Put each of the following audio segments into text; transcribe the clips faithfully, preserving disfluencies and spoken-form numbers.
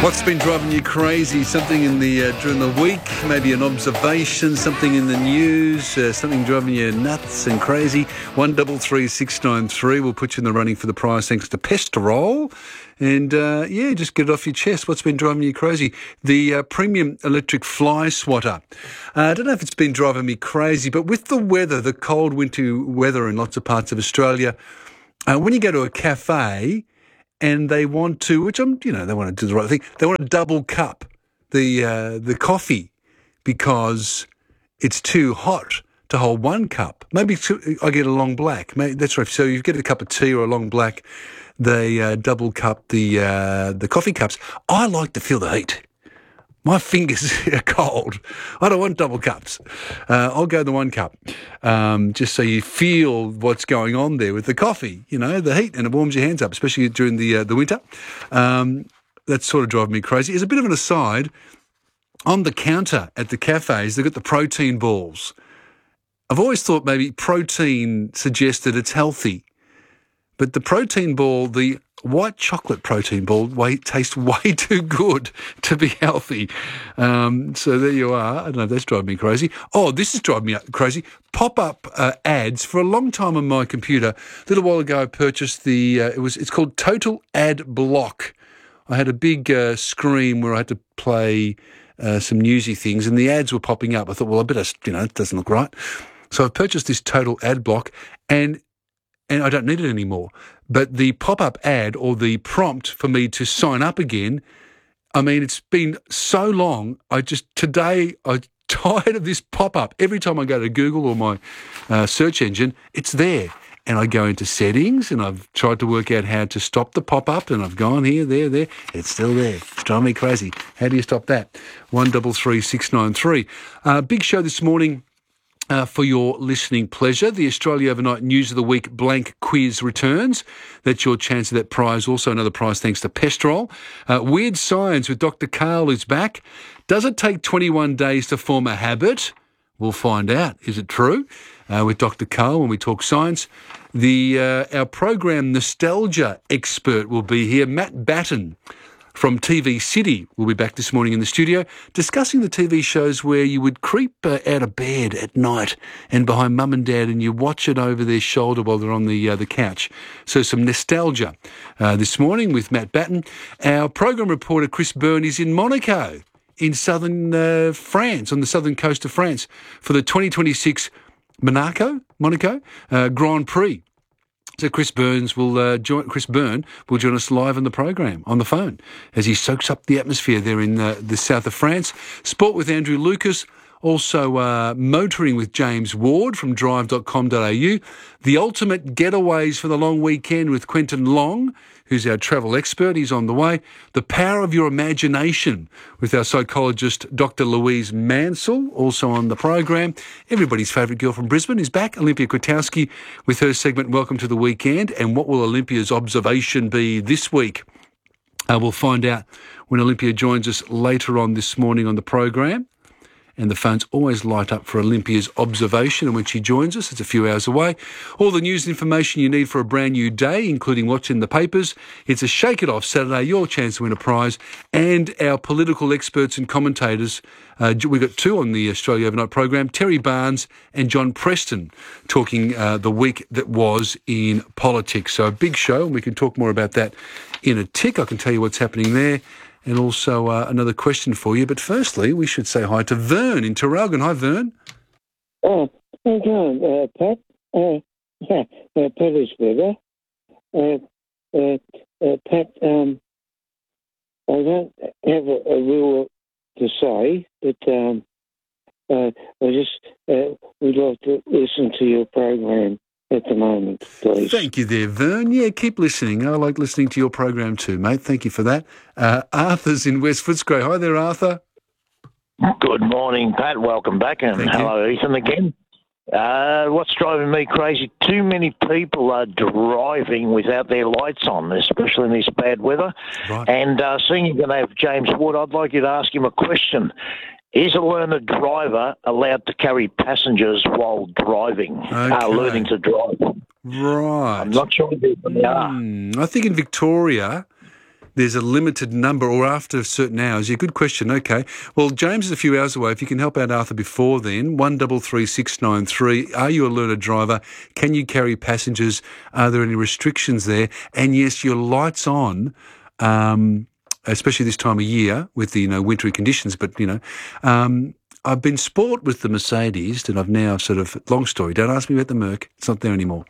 What's been driving you crazy? Something in the uh, during the week, maybe an observation, something in the news, uh, something driving you nuts and crazy. One double three six nine three will put you in the running for the prize thanks to Pestarol. And uh, yeah, just get it off your chest. What's been driving you crazy? The uh, premium electric fly swatter. Uh, I don't know if it's been driving me crazy, but with the weather, the cold winter weather in lots of parts of Australia, uh, when you go to a cafe and they want to, which I'm, you know, they want to do the right thing. They want to double cup the uh, the coffee because it's too hot to hold one cup. Maybe I get a long black. Maybe, that's right. So you get a cup of tea or a long black. They uh, double cup the uh, the coffee cups. I like to feel the heat. My fingers are cold. I don't want double cups. Uh, I'll go the one cup, um, just so you feel what's going on there with the coffee, you know, the heat, and it warms your hands up, especially during the uh, the winter. Um, that's sort of driving me crazy. As a bit of an aside, on the counter at the cafes, they've got the protein balls. I've always thought maybe protein suggested it's healthy, but the protein ball, the white chocolate protein ball, way, tastes way too good to be healthy. Um, so there you are. I don't know if that's driving me crazy. Oh, this is driving me crazy. Pop-up uh, ads for a long time on my computer. A little while ago, I purchased the. Uh, it was. It's called Total Ad Block. I had a big uh, screen where I had to play uh, some newsy things, and the ads were popping up. I thought, well, I better, you know, it doesn't look right. So I purchased this Total Ad Block, and. And I don't need it anymore. But the pop-up ad or the prompt for me to sign up again, I mean, it's been so long. I just, today, I'm tired of this pop-up. Every time I go to Google or my uh, search engine, it's there. And I go into settings and I've tried to work out how to stop the pop-up, and I've gone here, there, there. It's still there. It's driving me crazy. How do you stop that? One double three six nine three. Uh, big show this morning. Uh, for your listening pleasure, the Australia Overnight News of the Week blank quiz returns. That's your chance of that prize. Also another prize thanks to Pestarol. Uh, Weird Science with Doctor Karl is back. Does it take twenty-one days to form a habit? We'll find out. Is it true? Uh, with Doctor Karl when we talk science. The uh, our program Nostalgia expert will be here, Matt Batten from T V City will be back this morning in the studio discussing the T V shows where you would creep uh, out of bed at night and behind mum and dad and you watch it over their shoulder while they're on the uh, the couch. So some nostalgia uh, this morning with Matt Batten. Our program reporter Chris Byrne is in Monaco in southern uh, France, on the southern coast of France for the twenty twenty-six Monaco, Monaco uh, Grand Prix. So Chris Burns will uh, join. Chris Byrne will join us live on the program on the phone as he soaks up the atmosphere there in uh, the south of France. Sport with Andrew Lucas. Also uh, motoring with James Ward from drive dot com dot a u. The ultimate getaways for the long weekend with Quentin Long, who's our travel expert. He's on the way. The power of your imagination with our psychologist, Doctor Louise Mansell, also on the program. Everybody's favourite girl from Brisbane is back, Olympia Kwiatkowski, with her segment Welcome to the Weekend. And what will Olympia's observation be this week? Uh, we'll find out when Olympia joins us later on this morning on the program. And the phones always light up for Olympia's observation. And when she joins us, it's a few hours away. All the news and information you need for a brand new day, including what's in the papers. It's a Shake It Off Saturday, your chance to win a prize. And our political experts and commentators, uh, we've got two on the Australia Overnight program, Terry Barnes and John Preston, talking uh, the week that was in politics. So a big show, and we can talk more about that in a tick. I can tell you what's happening there. And also uh, another question for you. But firstly, we should say hi to Vern in Traralgon. Hi, Vern. Oh, how's it going, uh, Pat? Uh, yeah, uh, Pat is better. Uh, uh, uh, Pat, um, I don't have a, a rule to say, but um, uh, I just uh, would like to listen to your program at the moment, please. Thank you there, Vern. Yeah, keep listening. I like listening to your program too, mate. Thank you for that. Uh, Arthur's in West Footscray. Hi there, Arthur. Good morning, Pat. Welcome back. And Thank hello, you. Ethan, again. Uh, what's driving me crazy? Too many people are driving without their lights on, especially in this bad weather. Right. And uh, seeing you're going to have James Wood, I'd like you to ask him a question. Is a learner driver allowed to carry passengers while driving, Okay. uh, learning to drive? Right. I'm not sure if they are. Mm, I think in Victoria, there's a limited number or after certain hours? Yeah, good question. Okay. Well, James is a few hours away. If you can help out Arthur before then, one double three six nine three. Are you a learner driver? Can you carry passengers? Are there any restrictions there? And yes, your lights on, um, especially this time of year with the, you know, wintry conditions, but, you know, um, I've been sport with the Mercedes and I've now sort of, long story, don't ask me about the Merc, it's not there anymore.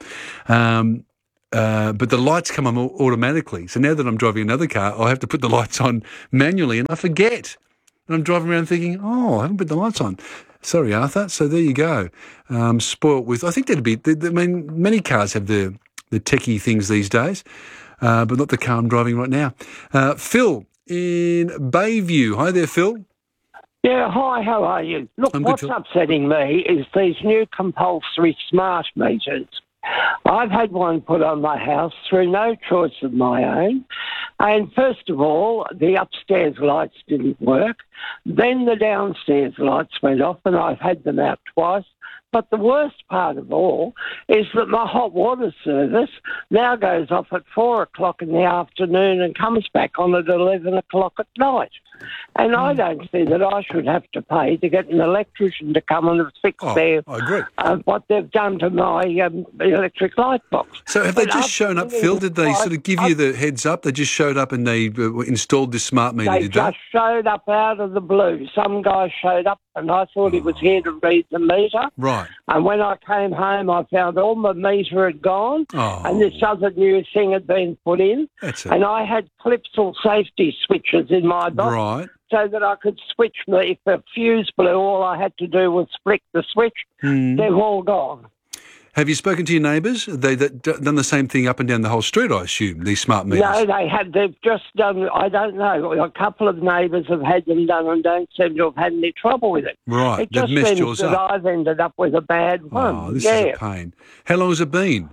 Um, uh, but the lights come on automatically. So now that I'm driving another car, I have to put the lights on manually and I forget. And I'm driving around thinking, oh, I haven't put the lights on. Sorry, Arthur. So there you go. Um, sport with, I think that'd be, I mean, many cars have the, the techie things these days, uh, but not the car I'm driving right now. Uh, Phil in Bayview. Hi there, Phil. Yeah, hi, how are you? Look, I'm good, what's Phil. upsetting me is these new compulsory smart meters. I've had one put on my house through no choice of my own. And first of all, the upstairs lights didn't work. Then the downstairs lights went off and I've had them out twice. But the worst part of all is that my hot water service now goes off at four o'clock in the afternoon and comes back on at eleven o'clock at night. And I don't see that I should have to pay to get an electrician to come and fix Oh, their, I agree. uh, what they've done to my um, electric light box. So have they But just shown up, after Phil? Did they I- sort of give I- you the heads up? They just showed up and they uh, installed this smart meter, They did just they? showed up out of the blue. Some guy showed up and I thought he was here to read the meter. Right. And when I came home, I found all my meter had gone Oh. and this other new thing had been put in. That's it. And I had Clipsal safety switches in my box Right. so that I could switch them. If the fuse blew, all I had to do was flick the switch. Hmm. They've all gone. Have you spoken to your neighbours? They that done the same thing up and down the whole street, I assume, these smart meters? No, they have. They've just done, I don't know, a couple of neighbours have had them done and don't seem to have had any trouble with it. Right. It They've just messed seems yours that up. I've ended up with a bad one. Oh, this yeah. is a pain. How long has it been?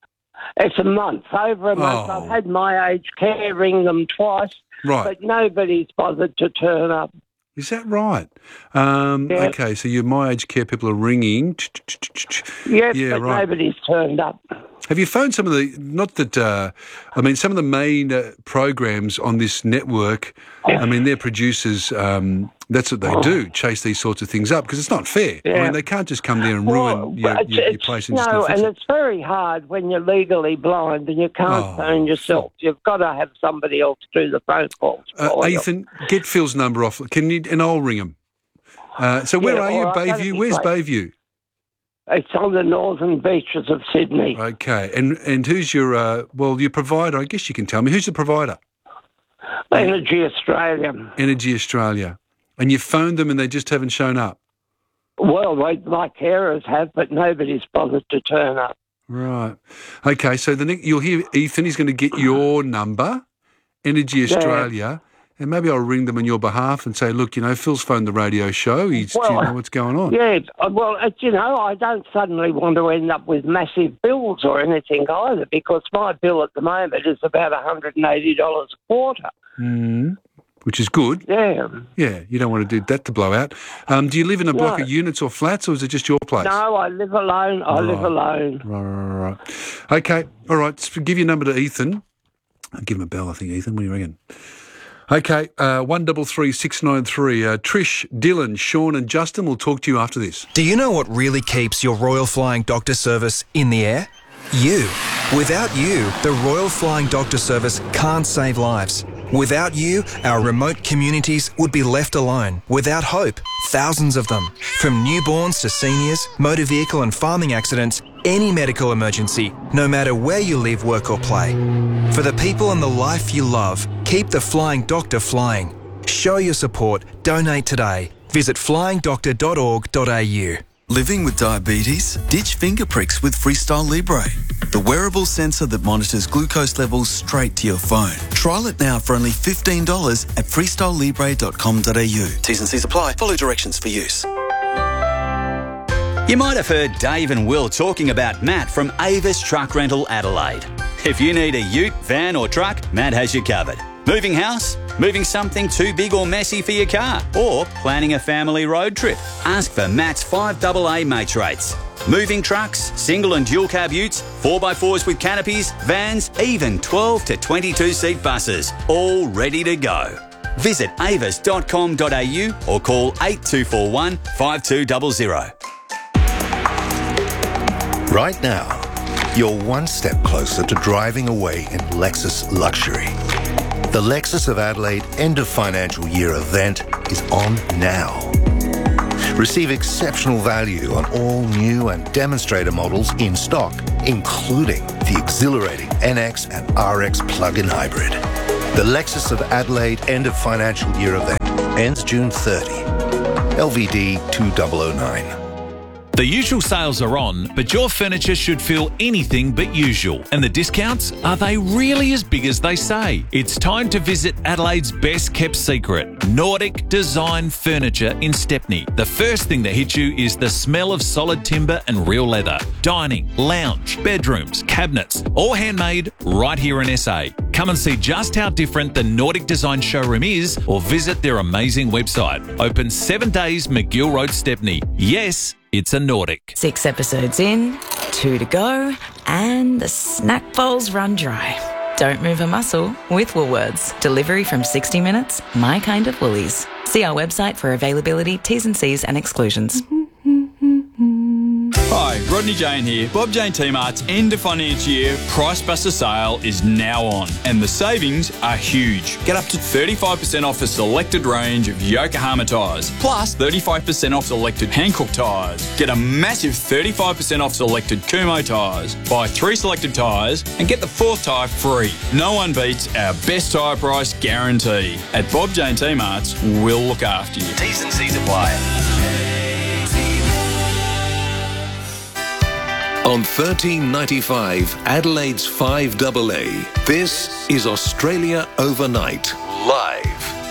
It's a month, over a month. Oh. I've had my aged care ring them twice, Right. but nobody's bothered to turn up. Is that right? Um, Yeah. Okay, so your My Aged Care people are ringing. Yes, Yeah, but right. nobody's turned up. Have you phoned some of the, not that, uh, I mean, some of the main uh, programs on this network, I mean, their producers, um, that's what they do, chase these sorts of things up, because it's not fair. I Yeah. mean, they can't just come there and Well, ruin your, but your, your it's- place and just no, not fix and it. it's very hard when you're legally blind and you can't Oh, phone yourself. You've got to have somebody else do the phone calls Uh, for you. Ethan, get Phil's number off. Can you, and I'll ring him. Uh, so where Yeah, are you, all right, that'd Bayview? be Where's great. Bayview? It's on the northern beaches of Sydney. Okay, and and who's your, uh, well, your provider? I guess you can tell me. Who's the provider? Energy Australia. Energy Australia. And you phoned them and they just haven't shown up? Well, they, my carers have, but nobody's bothered to turn up. Right. Okay, so the next, you'll hear Ethan is going to get your number, Energy Australia, and maybe I'll ring them on your behalf and say, look, you know, Phil's phoned the radio show. He's, Well, do you know what's going on? Yeah, uh, well, uh, you know, I don't suddenly want to end up with massive bills or anything either, because my bill at the moment is about one hundred eighty dollars a quarter. Mm, which is good. Yeah. Yeah, you don't want to do that to blow out. Um, do you live in a block No. of units or flats, or is it just your place? No, I live alone. I live Right. alone. Right, right, right, right. Okay, all right. So give your number to Ethan. I'll give him a bell, I think, Ethan. What do you reckon? Okay, uh, one double three six nine three. Uh, Trish, Dylan, Sean, and Justin will talk to you after this. Do you know what really keeps your Royal Flying Doctor Service in the air? You. Without you, the Royal Flying Doctor Service can't save lives. Without you, our remote communities would be left alone, without hope. Thousands of them. From newborns to seniors, motor vehicle and farming accidents, any medical emergency, no matter where you live, work or play. For the people and the life you love, keep the Flying Doctor flying. Show your support. Donate today. Visit flying doctor dot org dot a u. Living with diabetes? Ditch finger pricks with Freestyle Libre, the wearable sensor that monitors glucose levels straight to your phone. Trial it now for only fifteen dollars at freestyle libre dot com dot a u. T's and C's apply. Follow directions for use. You might have heard Dave and Will talking about Matt from Avis Truck Rental Adelaide. If you need a ute, van or truck, Matt has you covered. Moving house? Moving something too big or messy for your car? Or planning a family road trip? Ask for Matt's five double A mates rates. Moving trucks, single and dual cab utes, four by fours with canopies, vans, even twelve to twenty-two seat buses, all ready to go. Visit avis dot com dot a u or call eight two four one, five two zero zero. Right now, you're one step closer to driving away in Lexus luxury. The Lexus of Adelaide end of financial year event is on now. Receive exceptional value on all new and demonstrator models in stock, including the exhilarating N X and R X plug-in hybrid. The Lexus of Adelaide end of financial year event ends June thirtieth. L V D two thousand nine. The usual sales are on, but your furniture should feel anything but usual. And the discounts, are they really as big as they say? It's time to visit Adelaide's best kept secret, Nordic Design Furniture in Stepney. The first thing that hits you is the smell of solid timber and real leather. Dining, lounge, bedrooms, cabinets, all handmade right here in S A. Come and see just how different the Nordic Design showroom is, or visit their amazing website. Open seven days, McGill Road, Stepney. Yes, it's a Nordic. Six episodes in, two to go, and the snack bowls run dry. Don't move a muscle with Woolworths. Delivery from sixty minutes, my kind of Woolies. See our website for availability, T's and C's and exclusions. Hi, Rodney Jane here. Bob Jane T-Mart's end of financial year Price Buster sale is now on, and the savings are huge. Get up to thirty-five percent off a selected range of Yokohama tyres, plus thirty-five percent off selected Hankook tyres. Get a massive thirty-five percent off selected Kumho tyres. Buy three selected tyres and get the fourth tyre free. No one beats our best tyre price guarantee. At Bob Jane T-Mart's, we'll look after you. T's and C's apply. On thirteen ninety-five, Adelaide's five A A, this is Australia Overnight, live.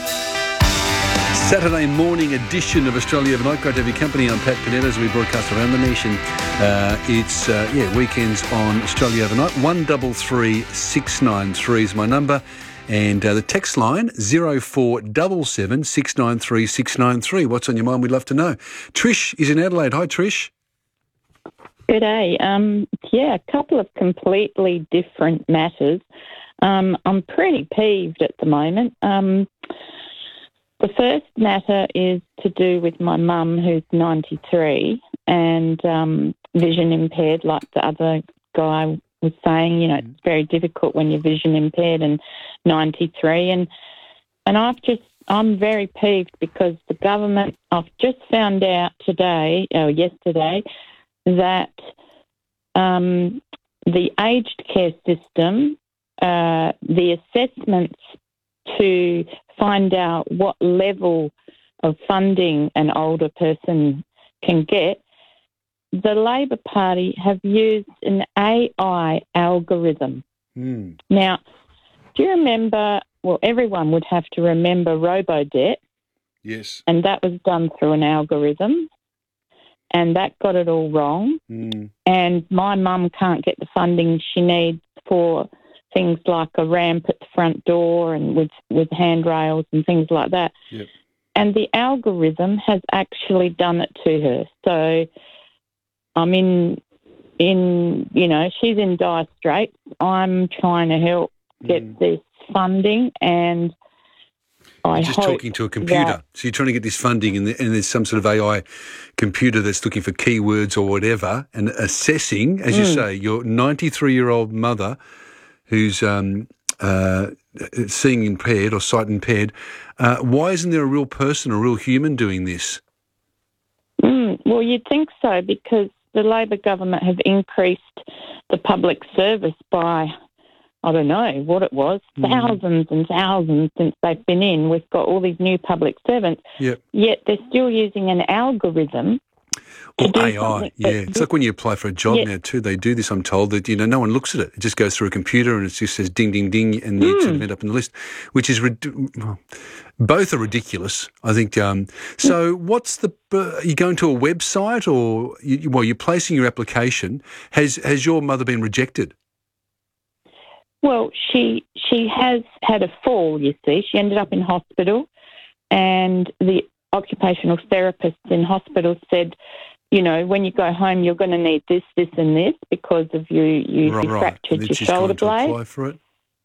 Saturday morning edition of Australia Overnight. Great to have your company. I'm Pat Panetta as we broadcast around the nation. Uh, it's, uh, yeah, weekends on Australia Overnight. one three three, six nine three is my number. And uh, the text line, zero four seven seven, six nine three, six nine three. What's on your mind? We'd love to know. Trish is in Adelaide. Hi, Trish. Good day. Um, yeah, a couple of completely different matters. Um, I'm pretty peeved at the moment. Um, the first matter is to do with my mum, who's ninety-three and um, vision impaired, like the other guy was saying. You know, it's very difficult when you're vision impaired and ninety-three. And and I've just, I'm very peeved because the government, I've just found out today, or yesterday, that um, the aged care system, uh, the assessments to find out what level of funding an older person can get, the Labor Party have used an A I algorithm. Mm. Now, do you remember, well, everyone would have to remember Robodebt. Yes. And that was done through an algorithm. And that got it all wrong. Mm. And my mum can't get the funding she needs for things like a ramp at the front door and with, with handrails and things like that. Yep. And the algorithm has actually done it to her. So I'm in, in you know, she's in dire straits. I'm trying to help get mm. this funding, and I You're just hope talking to a computer. that, so you're trying to get this funding, and, the, and there's some sort of A I computer that's looking for keywords or whatever, and assessing, as you Mm. say, your ninety-three-year-old mother who's um, uh, seeing impaired or sight impaired. Uh, why isn't there a real person, a real human doing this? Mm, well, you'd think so, because the Labor government have increased the public service by, I don't know what it was, Mm. thousands and thousands since they've been in. We've got all these new public servants, Yep. yet they're still using an algorithm. Or to do A I, something yeah. that- It's like when you apply for a job Yeah. now too, they do this, I'm told, that, you know, no one looks at it. It just goes through a computer and it just says ding, ding, ding, and you sort of end up in the list, which is, rid- well, both are ridiculous, I think. Um, so what's the, uh, are you going to a website or, you, well, you're placing your application. Has Has your mother been rejected? Well, she she has had a fall, you see. She ended up in hospital, and the occupational therapist in hospital said you know, when you go home, you're going to need this, this, and this because of you, you, Right, you right. fractured And then your she's shoulder gone to blade. apply for it.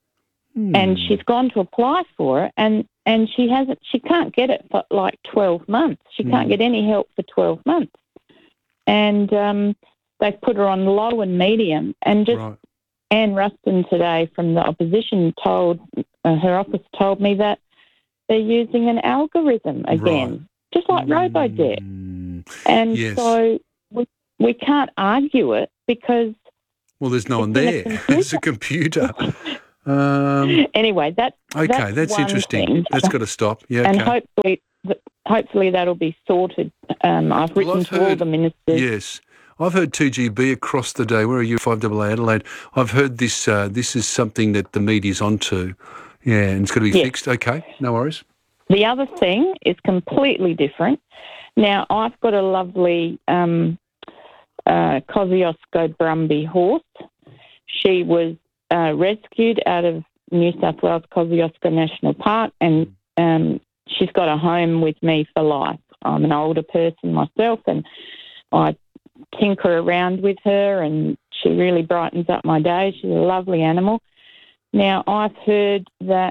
And she's gone to apply for it, and, and she hasn't. She can't get it for like twelve months. She can't Hmm. get any help for twelve months. And um, they've put her on low and medium. And just Right. Anne Ruston today from the opposition told uh, her office told me that they're using an algorithm again, Right. just like Robodebt. And Yes. so we we can't argue it because Well, there's no one in a there. It's a computer. Um, anyway, that okay, that's, that's, one interesting. thing. That's got to stop. Yeah, and okay. hopefully, th- hopefully that'll be sorted. Um, I've Well, written I've to all heard- the ministers. Yes. I've heard two G B across the day. Where are you? five A A Adelaide. I've heard this. Uh, this is something that the media's onto. Yeah, and it's got to be Yes. fixed. Okay, no worries. The other thing is completely different. Now, I've got a lovely um, uh, Kosciuszko Brumby horse. She was uh, rescued out of New South Wales Kosciuszko National Park, and um, she's got a home with me for life. I'm an older person myself, and I tinker around with her, and she really brightens up my day. She's a lovely animal. Now, I've heard that,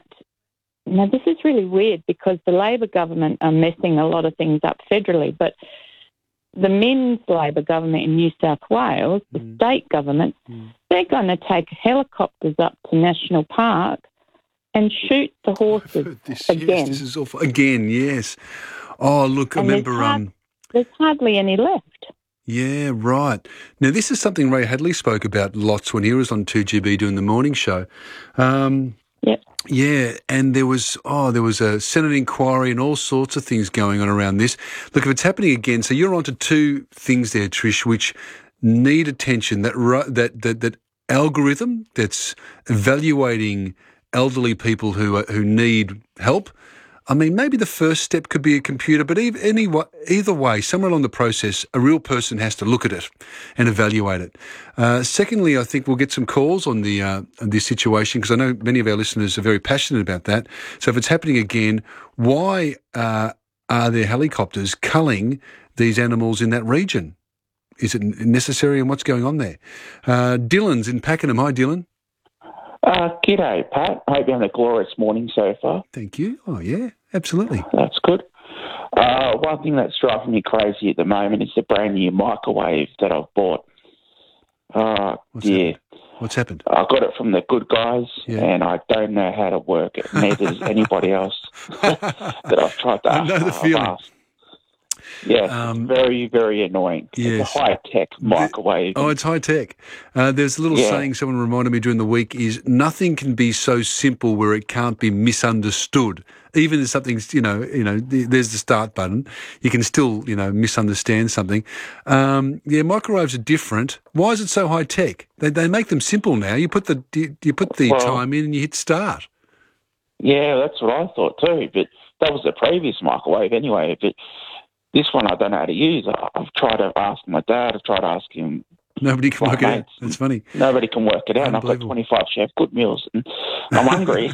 now this is really weird because the Labor government are messing a lot of things up federally, but the Men's Labor government in New South Wales, the Mm. state government, they're going to take helicopters up to National Park and shoot the horses This, again. Yes, this is awful. Again, yes. Oh, look, I And there's remember... hard- Um, There's hardly any left. yeah, right. Now, this is something Ray Hadley spoke about lots when he was on two G B doing the morning show. Um, Yep. Yeah, and there was, oh, there was a Senate inquiry and all sorts of things going on around this. Look, if it's happening again, so you're onto two things there, Trish, which need attention. That ru- that that, that algorithm that's evaluating elderly people who are, who need help. I mean, maybe the first step could be a computer, but either, any, either way, somewhere along the process, a real person has to look at it and evaluate it. Uh, secondly, I think we'll get some calls on the uh, on this situation because I know many of our listeners are very passionate about that. So if it's happening again, why uh, are there helicopters culling these animals in that region? Is it necessary and what's going on there? Uh, Dylan's in Pakenham. Hi, Dylan. Uh, g'day, Pat. Hope you're having a glorious morning so far. Thank you. Oh, yeah, absolutely. That's good. Uh, one thing that's driving me crazy at the moment is the brand new microwave that I've bought. Uh, What's yeah. happened? What's happened? I got it from the good guys, Yeah. and I don't know how to work it. Neither does anybody else that I've tried to I ask. know the I've feeling. asked. Yeah, Um, very, very annoying. yes. It's a high-tech microwave. Oh, it's high tech. Uh, there's a little Yeah. saying someone reminded me during the week is nothing can be so simple where it can't be misunderstood. Even if something's, you know, you know, th- there's the start button. You can still, you know, misunderstand something. Um, yeah, microwaves are different. Why is it so high tech? They they make them simple now. You put the you, you put the Well- time in and you hit start. Yeah, that's what I thought too. But that was the previous microwave anyway. But this one I don't know how to use. I- I've tried to ask my dad. I've tried to ask him. Nobody can my work it out. mates. That's funny. Nobody can work it out. And I've got Unbelievable. twenty-five chef good meals, and I'm hungry.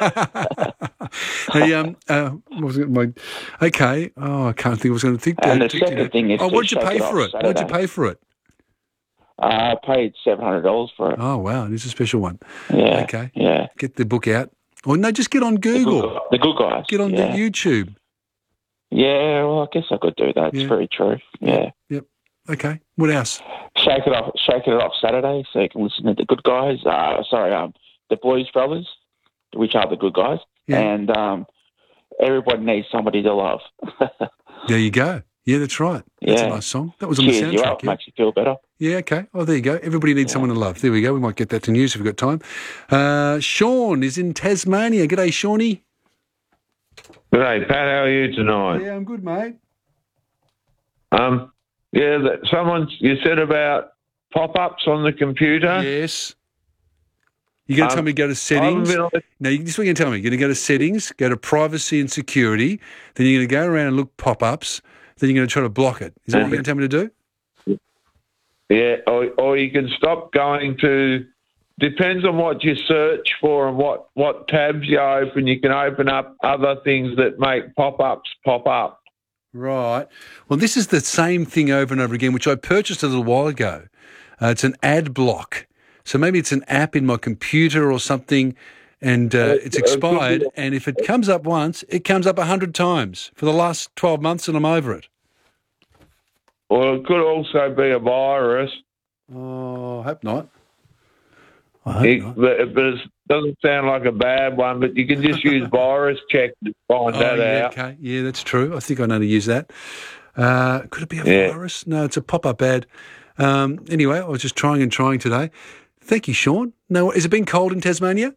Hey, um, uh, what was it? My, okay. Oh, I can't think. I was going to think. And uh, the think, second thing is oh, to what'd you shake pay it for off it? What'd you Saturday. pay for it? uh, I paid seven hundred dollars for it. Oh, wow. It is a special one. Yeah. Okay. Yeah. Get the book out. Or no, just get on Google. The good guys. Get on yeah. the YouTube. Yeah, well, I guess I could do that. It's Yeah. very true. Yeah. Yep. Okay. What else? Shake it off. Shake it off Saturday, so you can listen to the good guys. Uh, sorry, um, the Blues Brothers, which are the good guys, Yeah. and um, everybody needs somebody to love. There you go. Yeah, that's right. That's Yeah. a nice song. That was on Cheers the you soundtrack. up, Yeah. makes you feel better. yeah, okay. Oh, there you go. Everybody needs someone to love. There we go. We might get that to news if we've got time. Uh, Sean is in Tasmania. G'day, Shawnee. G'day, Pat. How are you tonight? Yeah, I'm good, mate. Um, yeah, that someone you said about pop-ups on the computer. Yes. You're going to Um, tell me to go to settings? I haven't been on No, you- this is what you're going to tell me. You're going to go to settings, go to privacy and security, then you're going to go around and look pop-ups, then you're going to try to block it. Is that what you're going to tell me to do? Yeah, or, or you can stop going to. Depends on what you search for and what, what tabs you open. You can open up other things that make pop-ups pop up. Right. Well, this is the same thing over and over again, which I purchased a little while ago. Uh, it's an ad block. So maybe it's an app in my computer or something, and uh, it's expired. And if it comes up once, it comes up a hundred times for the last twelve months, and I'm over it. Well, it could also be a virus. Oh, I hope not. I hope It, not. but, but it doesn't sound like a bad one, but you can just use virus check to find Oh, that yeah, out. okay. Yeah, that's true. I think I know to use that. Uh, could it be a Yeah. virus? No, it's a pop-up ad. Um, anyway, I was just trying and trying today. Thank you, Sean. No, has it been cold in Tasmania?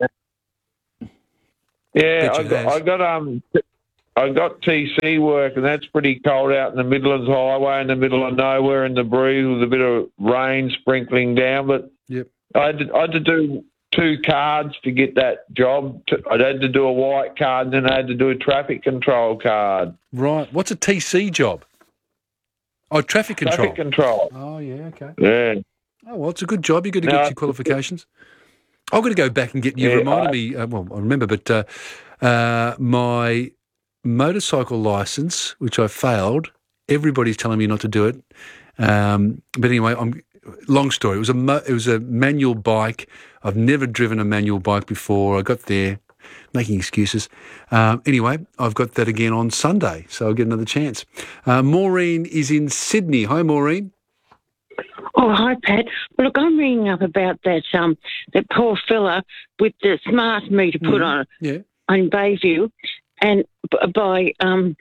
Yeah, Bet I you got, has. I got um, I got T C work, and that's pretty cold out in the Midlands Highway, in the middle of nowhere, in the breeze, with a bit of rain sprinkling down. But Yep. I had to, I had to do two cards to get that job. I had to do a white card, and then I had to do a traffic control card. Right. What's a T C job? Oh, traffic control. Traffic control. Oh, yeah, okay. Yeah. Oh, well, it's a good job. You've got to No, get your qualifications. I've got to go back and get, you Yeah, reminded I- me, uh, well, I remember, but uh, uh, my motorcycle licence, which I failed, everybody's telling me not to do it. Um, but anyway, I'm, long story. It was a mo- it was a manual bike. I've never driven a manual bike before. I got there, making excuses. Um, anyway, I've got that again on Sunday, so I'll get another chance. Uh, Maureen is in Sydney. Hi, Maureen. Oh, hi, Pat. Well, look, I'm ringing up about that um that poor fella with the smart meter put Mhm. on Yeah. on Bayview, and b- by um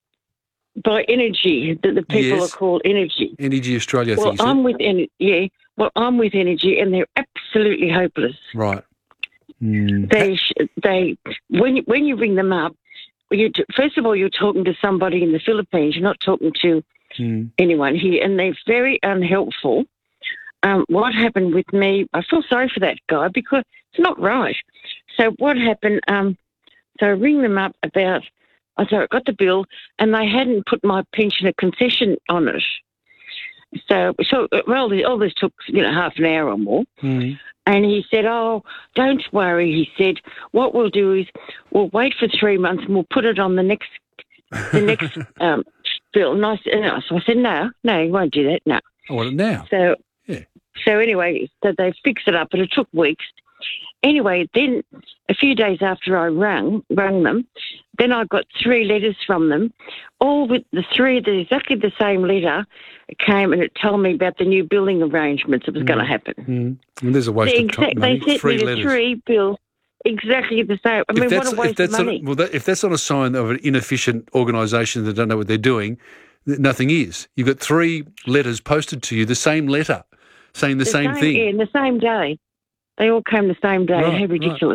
by Energy, the, the people Yes. are called Energy. Energy Australia, I Well, think you said. I'm with Ener- yeah. Well, I'm with Energy, and they're absolutely hopeless. Right. Mm. They sh- they when you, when you ring them up, you t- first of all you're talking to somebody in the Philippines. You're not talking to Mm. anyone here, and they're very unhelpful. Um, what happened with me, I feel sorry for that guy because it's not right. So what happened, um, so I ring them up about, I so I got the bill, and they hadn't put my pensioner concession on it. So, so well, all this took, you know, half an hour or more. Mm. And he said, oh, don't worry. He said, what we'll do is we'll wait for three months and we'll put it on the next the next um, bill. And I, said, no. So I said, no, no, you won't do that, no. I want it now. So, Yeah. so anyway, so they fixed it up, but it took weeks. Anyway, then a few days after I rang, rang them, then I got three letters from them, all with the three, the, exactly the same letter came, and it told me about the new billing arrangements that was going to happen. Mm. And there's a waste The of time. exact- money. they sent Three me the letters. three bills exactly the same. I mean, what a if waste that's of money. Not, well, that, if that's not a sign of an inefficient organisation that don't know what they're doing, th- nothing is. You've got three letters posted to you, the same letter, saying the, same, thing. Yeah, in the same day. They all came the same day. Right, How right. ridiculous.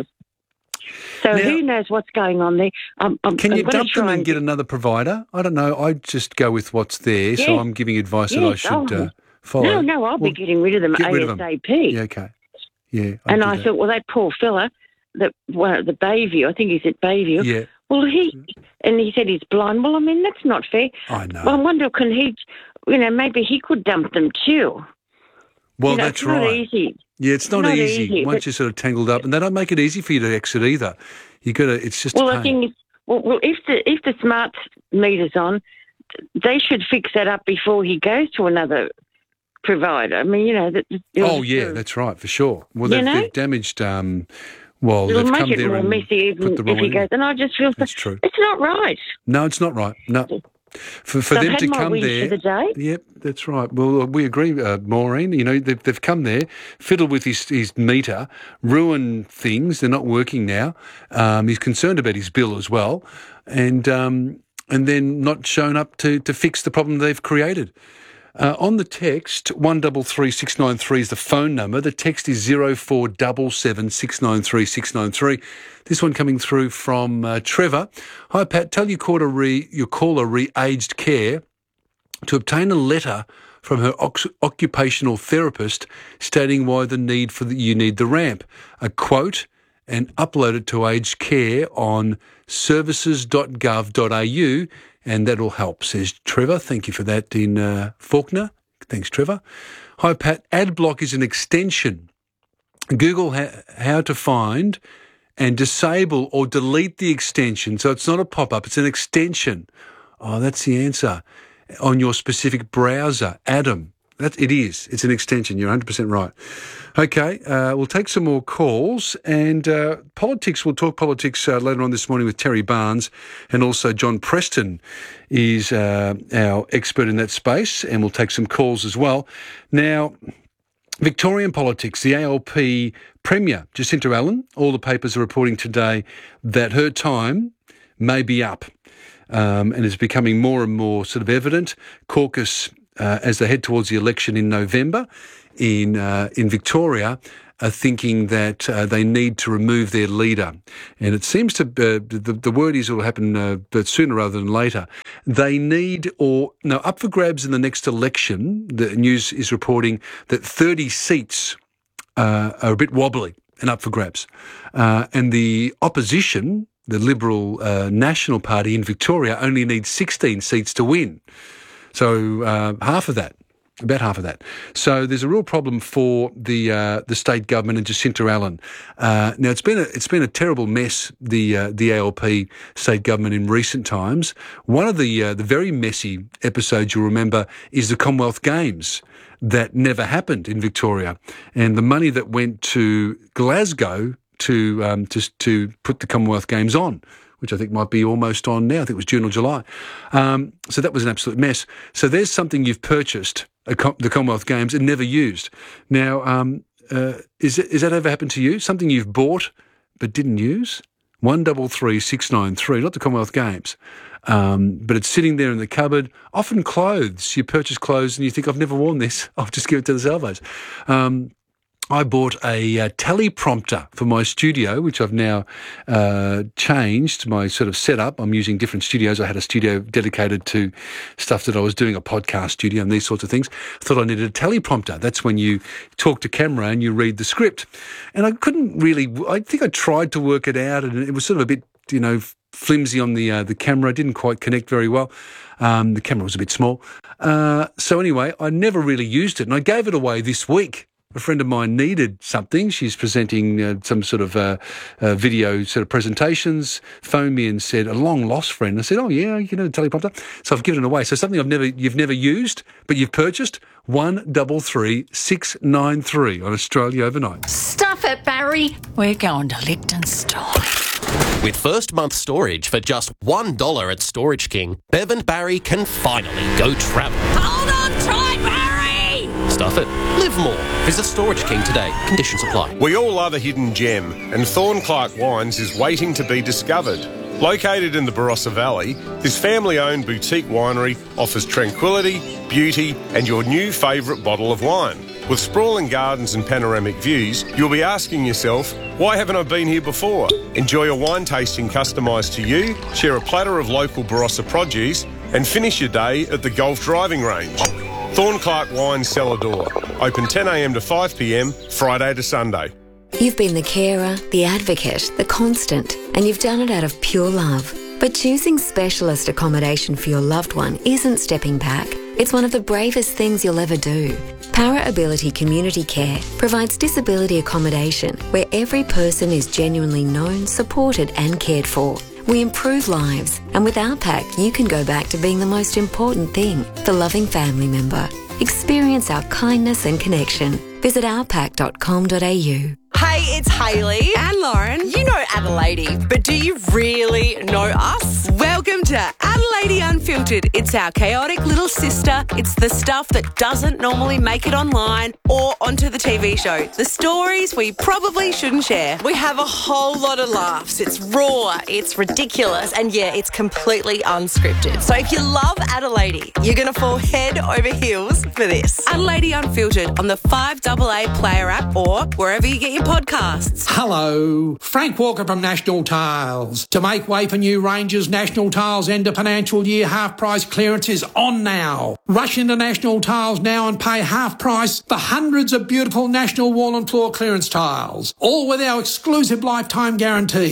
So Now- who knows what's going on there? I'm, I'm, Can I'm you gonna dump them try and get another provider? I don't know. I just go with what's there, so Yes. I'm giving advice that I Yes, should oh. uh, follow. No, no, I'll Well, be getting rid of them get rid of them. ASAP. Yeah, okay. Yeah. I'll and do I that. thought, well, that poor fella, the well, the Bayview, I think he's at Bayview. Yeah. Well, he and he said he's blind. Well, I mean, that's not fair. I know. Well, I wonder, can he, you know, maybe he could dump them too. Well, you know, that's it's not right. easy. Yeah, it's not, Not easy, easy, once but- you're sort of tangled up, and they don't make it easy for you to exit either. You got to. It's just Well, a the pain. thing is, well, well, if the if the smart meter's on, they should fix that up before he goes to another provider. I mean, you know, that. Oh yeah, that's right for sure. Well, You they've, know? they've damaged. Um, well, It'll they've make come it there more and messy even put the if wrong he one goes. in. And I just feel That's true. it's not right. No, it's not right. No. For, for So I've them had to my come wish there, for the day. Yep, that's right. Well, we agree, uh, Maureen. You know, they've, they've come there, fiddled with his, his meter, ruined things. They're not working now. Um, he's concerned about his bill as well, and um, and then not shown up to to fix the problem they've created. Uh, on the text, one double three six nine three is the phone number. The text is zero four double seven six nine three six nine three. This one coming through from uh, Trevor. Hi Pat, tell your caller re your caller re-aged care to obtain a letter from her ox- occupational therapist stating why the need for the, you need the ramp. A quote and upload it to aged care on services dot gov dot a u. And that'll help, says Trevor. Thank you for that in uh, Faulkner. Thanks, Trevor. Hi, Pat. Adblock is an extension. Google ha- how to find and disable or delete the extension. So it's not a pop-up. It's an extension Oh, that's the answer. On your specific browser, Adam. That, it is. It's an extension. You're one hundred percent right. Okay, uh, we'll take some more calls, and uh, politics, we'll talk politics uh, later on this morning with Terry Barnes, and also John Preston is uh, our expert in that space, and we'll take some calls as well. Now, Victorian politics, the A L P Premier, Jacinta Allen, all the papers are reporting today that her time may be up, um, and it's becoming more and more sort of evident. Caucus, uh, as they head towards the election in November in uh, in Victoria, are thinking that uh, they need to remove their leader. And it seems to, uh, the, the word is it will happen uh, but sooner rather than later. They need, or, no, up for grabs in the next election, the news is reporting that thirty seats uh, are a bit wobbly and up for grabs. Uh, and the opposition, the Liberal uh, National Party in Victoria, only needs sixteen seats to win. So uh, half of that. About half of that. So there's a real problem for the uh, the state government and Jacinta Allen. Uh, now it's been a it's been a terrible mess, the uh, the A L P state government in recent times. One of the uh, the very messy episodes you'll remember is the Commonwealth Games that never happened in Victoria, and the money that went to Glasgow to um, to to put the Commonwealth Games on, which I think might be almost on now. I think it was June or July. Um, so that was an absolute mess. So there's something you've purchased, a com- the Commonwealth Games, and never used. Now, um, uh, is, it, is that ever happened to you? Something you've bought but didn't use? one double three six nine three, not the Commonwealth Games. Um, but it's sitting there in the cupboard. Often clothes. You purchase clothes and you think, I've never worn this. I'll just give it to the salvos. Um, I bought a uh, teleprompter for my studio, which I've now uh, changed my sort of setup. I'm using different studios. I had a studio dedicated to stuff that I was doing, a podcast studio and these sorts of things. I thought I needed a teleprompter. That's when you talk to camera and you read the script. And I couldn't really, I think I tried to work it out, and it was sort of a bit, you know, flimsy on the uh, the camera. It didn't quite connect very well. Um, the camera was a bit small. Uh, so anyway, I never really used it, and I gave it away this week. A friend of mine needed something. She's presenting uh, some sort of uh, uh, video sort of presentations, phoned me and said, a long-lost friend. I said, oh, yeah, you know, the teleprompter. So I've given it away. So something I've never, you've never used, but you've purchased, one double three six nine three on Australia Overnight. Stuff it, Barry. We're going to Liechtenstein. With first month storage for just one dollar at Storage King, Bev and Barry can finally go travel. Hold on tight, Barry! Stuff it. Live more. Visit Storage King today. Conditions apply. We all love a hidden gem, and Thornclark Wines is waiting to be discovered. Located in the Barossa Valley, this family-owned boutique winery offers tranquility, beauty, and your new favourite bottle of wine. With sprawling gardens and panoramic views, you'll be asking yourself, why haven't I been here before? Enjoy a wine tasting customised to you, share a platter of local Barossa produce, and finish your day at the golf driving range. Thornclark Wines Cellar Door. Open ten a m to five p m, Friday to Sunday. You've been the carer, the advocate, the constant, and you've done it out of pure love. But choosing specialist accommodation for your loved one isn't stepping back. It's one of the bravest things you'll ever do. Para Ability Community Care provides disability accommodation where every person is genuinely known, supported and cared for. We improve lives, and with our pack, you can go back to being the most important thing, the loving family member. Experience our kindness and connection. Visit our pack dot com dot a u. Hey, it's Hayley and Lauren. You know Adelaide, but do you really know us? Welcome to Adelaide Unfiltered. It's our chaotic little sister. It's the stuff that doesn't normally make it online or onto the T V show. The stories we probably shouldn't share. We have a whole lot of laughs. It's raw, it's ridiculous, and yeah, it's completely unscripted. So if you love Adelaide, you're going to fall head over heels for this. Adelaide Unfiltered on the five A A Player app or wherever you get your podcasts. Hello, Frank Walker from National Tiles. To make way for new ranges, National Tiles end of financial year half price clearance is on now. Rush into National Tiles now and pay half price for hundreds of beautiful National wall and floor clearance tiles, all with our exclusive lifetime guarantee.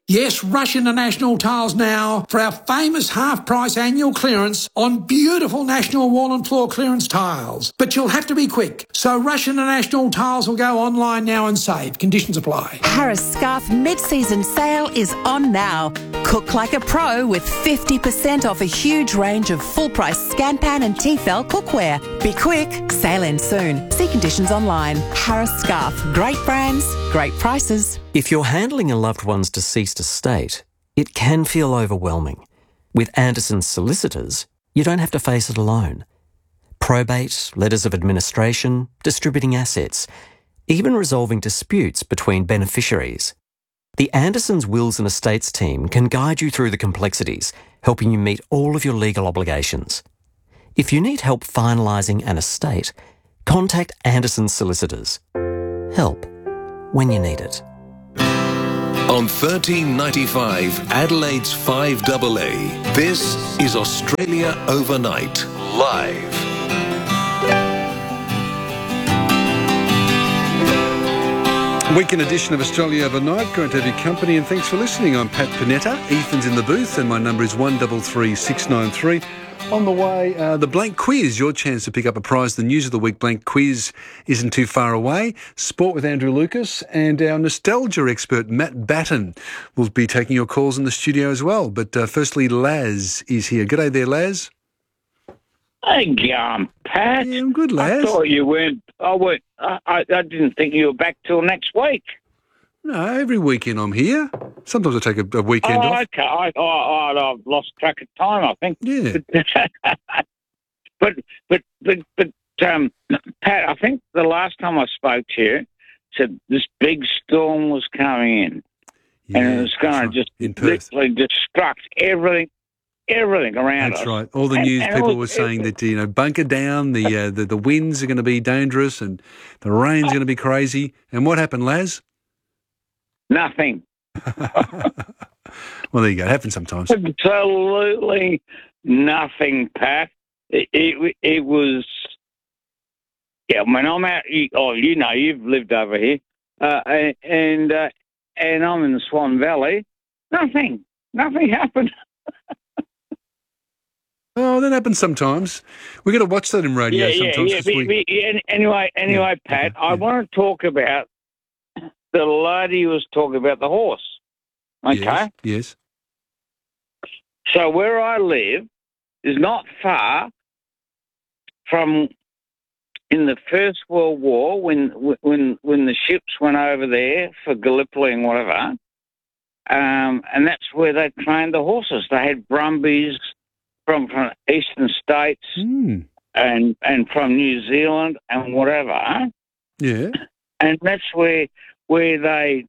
Yes, rush into National Tiles now for our famous half-price annual clearance on beautiful National Wall and Floor clearance tiles. But you'll have to be quick, so rush into National Tiles or go online now and save. Conditions apply. Harris Scarf mid-season sale is on now. Cook like a pro with fifty percent off a huge range of full-price Scanpan and Tefal cookware. Be quick, sale ends soon. See conditions online. Harris Scarf, great brands, great prices. If you're handling a loved one's deceased estate, it can feel overwhelming. With Anderson's solicitors, you don't have to face it alone. Probate, letters of administration, distributing assets, even resolving disputes between beneficiaries. The Anderson's Wills and Estates team can guide you through the complexities, helping you meet all of your legal obligations. If you need help finalising an estate, contact Anderson's solicitors. Help when you need it. On thirteen ninety-five, Adelaide's five double A, this is Australia Overnight, live. Weekend edition of Australia Overnight. Great to have your company and thanks for listening. I'm Pat Panetta. Ethan's in the booth and my number is one three three six nine three. On the way, uh, the blank quiz, your chance to pick up a prize. The News of the Week blank quiz isn't too far away. Sport with Andrew Lucas and our nostalgia expert, Matt Batten, will be taking your calls in the studio as well. But uh, firstly, Laz is here. G'day there, Laz. Hey, um, Pat. Yeah, I'm good, Laz. I thought you weren't. I, weren't I, I, I didn't think you were back till next week. No, every weekend I'm here. Sometimes I take a, a weekend oh, off. okay. I, I, I, I've lost track of time, I think. Yeah. but, but, but, but, um, Pat, I think the last time I spoke to you, said this big storm was coming in. Yeah, and it was going to just literally destruct everything. Everything around That's us. right. All the And- news and people it were was- saying that, you know, bunker down, the, uh, the the winds are going to be dangerous and the rain's going to be crazy. And what happened, Laz? Nothing. Well, there you go. It happens sometimes. Absolutely nothing, Pat. It, it, it was, yeah, when I'm out, oh, you know, you've lived over here, uh, and, uh, and I'm in the Swan Valley. Nothing. Nothing happened. Oh, that happens sometimes. We've got to watch that in radio yeah, sometimes. yeah, 'cause yeah. we- But- but any- Anyway, anyway, Pat, I want to talk about the lady who was talking about the horse. Okay? Yes, yes. So where I live is not far from in the First World War when when when the ships went over there for Gallipoli and whatever, um, and that's where they trained the horses. They had Brumbies from from eastern states Mm. and and from New Zealand and whatever, Yeah. and that's where where they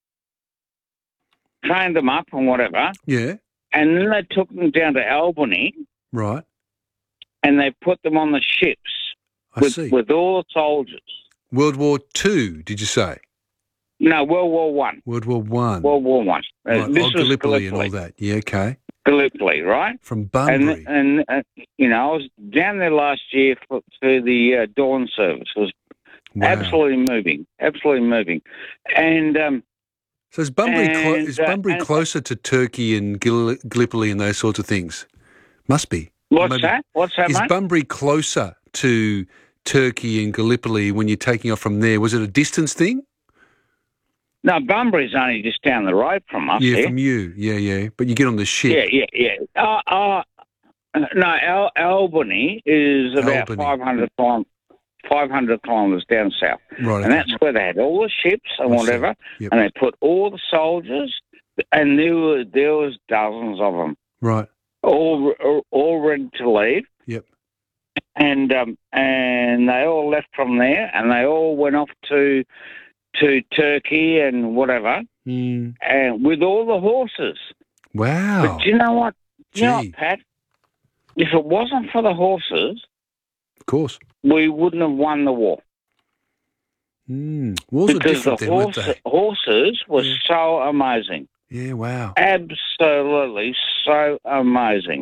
trained them up and whatever. Yeah. And then they took them down to Albany Right. and they put them on the ships I with, see. with all the soldiers. World War Two, did you say? No, World War One. World War One. World War One. Uh, Right. this oh, was Gallipoli and all Gallipoli. that. Yeah, okay. Gallipoli, right? From Bunbury. And, and uh, you know, I was down there last year for, for the uh, dawn service. It was Wow. absolutely moving, absolutely moving. And um, So is Bunbury, clo- and, is uh, Bunbury and- closer to Turkey and Gall- Gallipoli and those sorts of things? Must be. what's Maybe- that? What's that, Is mate? Bunbury closer to Turkey and Gallipoli when you're taking off from there? Was it a distance thing? No, Bunbury's only just down the road from us yeah, here. from you. Yeah, yeah. But you get on the ship. Yeah, yeah, yeah. Uh, uh, no, Al- Albany is about Albany. five hundred kilom- five hundred kilometres down south. Right, And okay. that's where they had all the ships and I see. whatever, Yep. and they put all the soldiers, and there were there was dozens of them, Right. all all, all ready to leave. Yep. And um, and they all left from there, and they all went off to to Turkey and whatever, Mm. and with all the horses. Wow. But do you know what? Do you know Gee. what, Pat? If it wasn't for the horses, Of course. we wouldn't have won the war. Mm. Wars are because the different then, weren't horse, they? horses were so amazing. Yeah, wow. Absolutely so amazing.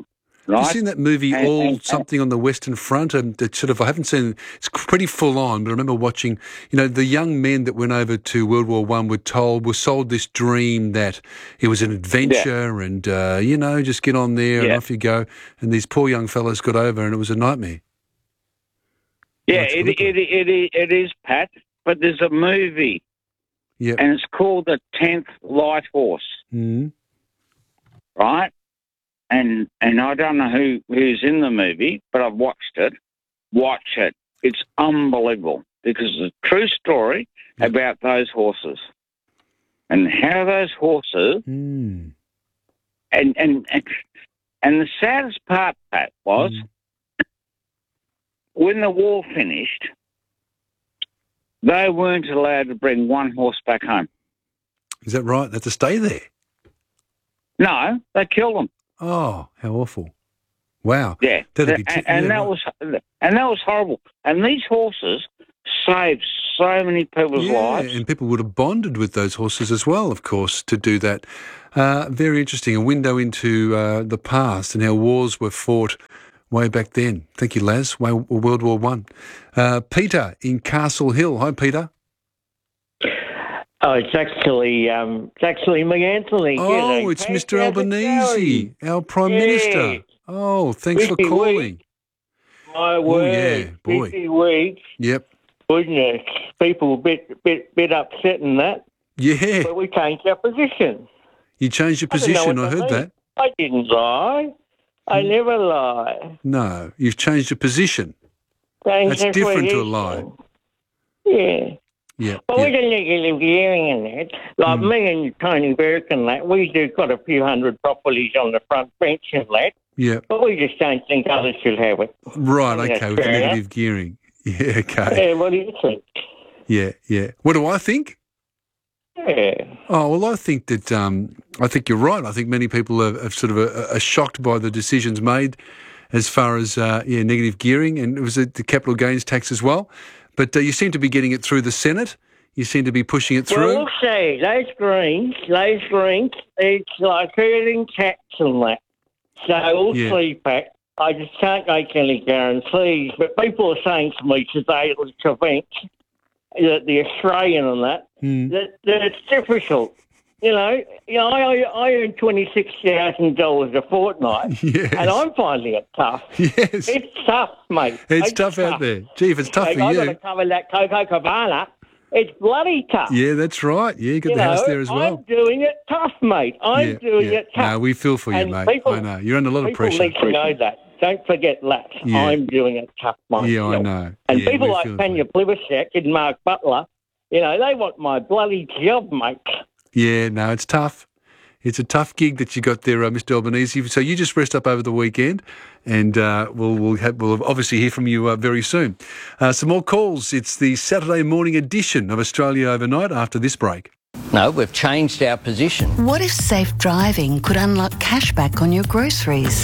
right? You seen that movie, And- All and- Something on the Western Front? And it sort of, I haven't seen. It's pretty full on, but I remember watching. You know, the young men that went over to World War One were told, were sold this dream that it was an adventure, and uh, you know, just get on there and Yeah. off you go. And these poor young fellas got over, and it was a nightmare. Yeah, it, it, it, it, it is, Pat, but there's a movie, Yep. and it's called The Tenth Light Horse, Mm-hmm. right? And and I don't know who, who's in the movie, but I've watched it. Watch it. It's unbelievable because it's a true story about those horses and how those horses... Mm. And, and, and, and the saddest part, Pat, was... Mm. When the war finished, they weren't allowed to bring one horse back home. Is that right? They had to stay there. No, they killed them. Oh, how awful! Wow. Yeah, That'd be and, t- and yeah, that right. was and that was horrible. And these horses saved so many people's Yeah, lives. and people would have bonded with those horses as well, of course, to do that. Uh, very interesting. A window into uh, the past and how wars were fought way back then. Thank you, Laz. Way- World War One. Uh, Peter in Castle Hill. Hi, Peter. Oh, it's actually um, it's actually me, Anthony. Oh, G'day, it's Pat. Mister How's it Albanese, going? our Prime Yeah. Minister. Oh, thanks for Busy calling. week. My Oh, word, yeah, boy. busy week. Yep. Goodness, people a bit, bit, bit upset in that. Yeah. But we changed our position. You changed your I didn't know position. what I that heard meant. that. I didn't lie. I Hmm. never lie. No, you've changed your position. Changed That's our different to a position. lie. Yeah. Yeah. But yeah. we don't negative gearing in that. Like Mm. me and Tony Burke and that, we do got a few hundred properties on the front bench and that. Yeah. But we just don't think others should have it. Right, I think okay, that's with fair negative enough. gearing. Yeah, okay. Yeah, what do you think? Yeah, yeah. What do I think? Yeah. Oh, well, I think that, um, I think you're right. I think many people are, are sort of uh, are shocked by the decisions made as far as, uh, yeah, negative gearing, and it was a, the capital gains tax as well. But uh, you seem to be getting it through the Senate. You seem to be pushing it through. Well, we'll see. Those Greens, those Greens, it's like hurling cats and that. So we'll Yeah. see, Pat. I just can't make any guarantees. But people are saying to me today at this event, that the Australian and that, Hmm. that, that it's difficult. You know, you know, I, I, I earn twenty-six thousand dollars a fortnight, Yes. and I'm finding it tough. Yes. It's tough, mate. It's tough out there. Gee, if it's tough Like, for I've got you. to cover that Coco Cabana. It's bloody tough. Yeah, that's right. Yeah, you got You the house know, there as well. I'm doing it tough, mate. I'm yeah, doing yeah. it tough. No, we feel for you, And mate. people- I know. You're under a lot of People pressure. need to know that. Don't forget that. Yeah. I'm doing it tough, mate. Yeah, I know. And Yeah, people we like feel Tanya Plibersek and Mark Butler, you know, they want my bloody job, mate. Yeah, no, it's tough. It's a tough gig that you got there, uh, Mister Albanese. So you just rest up over the weekend, and uh, we'll we'll, have, we'll obviously hear from you uh, very soon. Uh, some more calls. It's the Saturday morning edition of Australia Overnight after this break. No, we've changed our position. What if safe driving could unlock cashback on your groceries?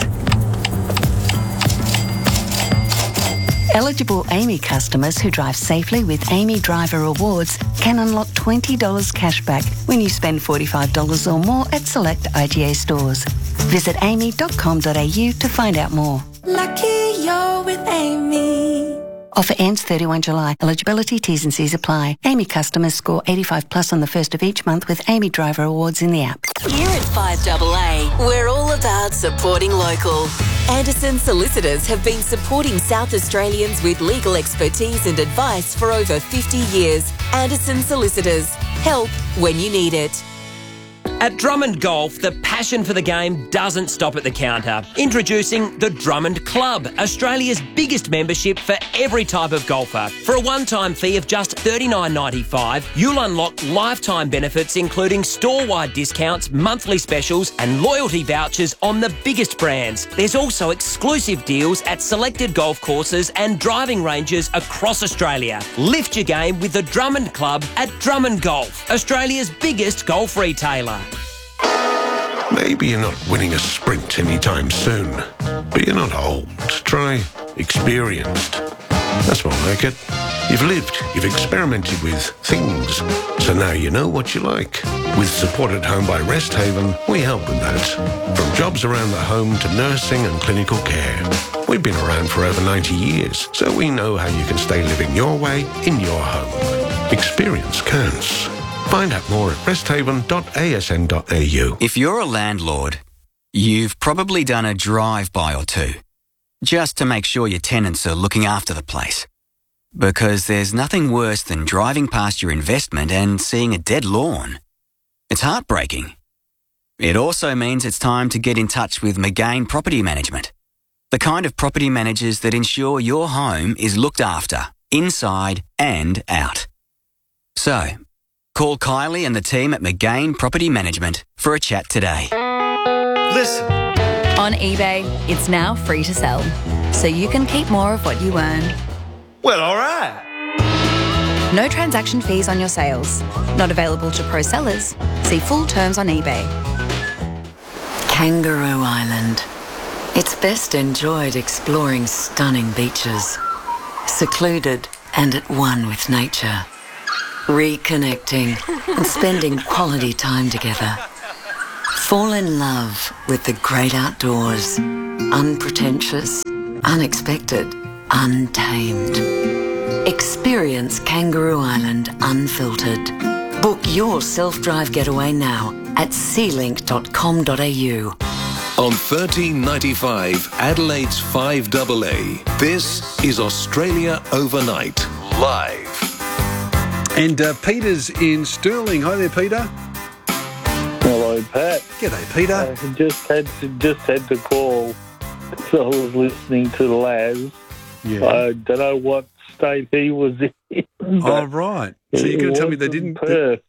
Eligible Amy customers who drive safely with Amy Driver Rewards can unlock twenty dollars cashback when you spend forty-five dollars or more at select I G A stores. Visit amy dot com dot a u to find out more. Lucky you're with Amy. Offer ends thirty-first of July. Eligibility, T's and C's apply. Amy customers score eighty-five plus on the first of each month with Amy Driver Awards in the app. Here at five A A, we're all about supporting local. Anderson Solicitors have been supporting South Australians with legal expertise and advice for over fifty years. Anderson Solicitors. Help when you need it. At Drummond Golf, the passion for the game doesn't stop at the counter. Introducing the Drummond Club, Australia's biggest membership for every type of golfer. For a one-time fee of just thirty-nine ninety-five, you'll unlock lifetime benefits including store-wide discounts, monthly specials and loyalty vouchers on the biggest brands. There's also exclusive deals at selected golf courses and driving ranges across Australia. Lift your game with the Drummond Club at Drummond Golf, Australia's biggest golf retailer. Maybe you're not winning a sprint anytime soon, but you're not old. Try experienced. That's more like it. You've lived, you've experimented with things, so now you know what you like. With Support at Home by Rest Haven, we help with that. From jobs around the home to nursing and clinical care. We've been around for over ninety years, so we know how you can stay living your way in your home. Experience counts. Find out more at resthaven dot a s n dot a u. If you're a landlord, you've probably done a drive-by or two, just to make sure your tenants are looking after the place. Because there's nothing worse than driving past your investment and seeing a dead lawn. It's heartbreaking. It also means it's time to get in touch with McGain Property Management, the kind of property managers that ensure your home is looked after, inside and out. So, call Kylie and the team at McGain Property Management for a chat today. Listen. On eBay, it's now free to sell, so you can keep more of what you earn. Well, all right. No transaction fees on your sales. Not available to pro sellers. See full terms on eBay. Kangaroo Island. It's best enjoyed exploring stunning beaches, secluded and at one with nature, reconnecting and spending quality time together. Fall in love with the great outdoors, unpretentious, unexpected, untamed. Experience Kangaroo Island unfiltered. Book your self-drive getaway now at sea link dot com dot a u. On thirteen ninety-five Adelaide's five A A, this is Australia Overnight, live. And uh, Peter's in Stirling. Hi there, Peter. Hello, Pat. G'day, Peter. I just had to, just had to call, so I was listening to Laz. Yeah. I don't know what state he was in. Oh, right. So you're going to tell me they didn't... Perth.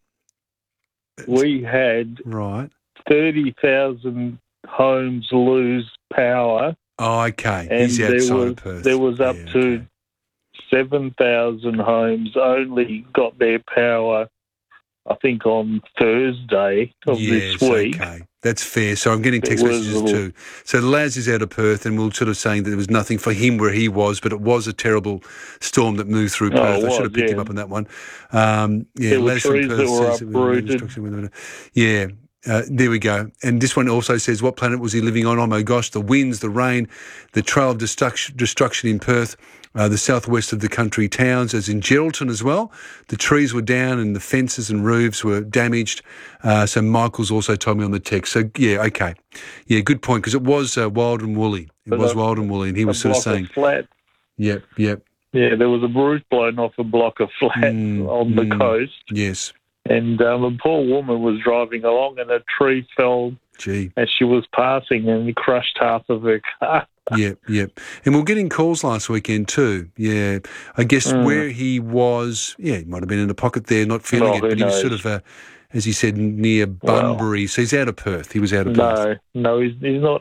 We had right thirty thousand homes lose power. Oh, okay. And He's there outside was, of Perth. There was up Yeah, to seven thousand homes only got their power, I think, on Thursday of yes, this week. okay. That's fair. So I'm getting text It was messages a little- too. So Laz is out of Perth, and we we're sort of saying that there was nothing for him where he was, but it was a terrible storm that moved through Oh, Perth. it I should was, have picked him yeah. up on that one. Um, yeah, There were Laz from trees Perth that were says it was under uprooted. destruction. Yeah. Uh, there we go. And this one also says, what planet was he living on? Oh, my gosh, the winds, the rain, the trail of destruction, destruction in Perth, uh, the southwest of the country towns, as in Geraldton as well. The trees were down and the fences and roofs were damaged. Uh, so Michael's also told me on the text. So, yeah, okay. Yeah, good point, because it was uh, wild and woolly. It But was a- wild and woolly, and he a was sort of block saying, flat. yep, yep. Yeah, there was a roof blown off a block of flats on the mm, coast. Yes. And um, a poor woman was driving along and a tree fell Gee. as she was passing and crushed half of her car. Yep, yep. And we we're getting calls last weekend too. Yeah. I guess Mm. where he was, yeah, he might have been in a pocket there, not feeling Oh, it, who but he was knows? sort of, uh, as he said, near Bunbury. so he's out of Perth. He was out of Perth. No, no, he's, he's not.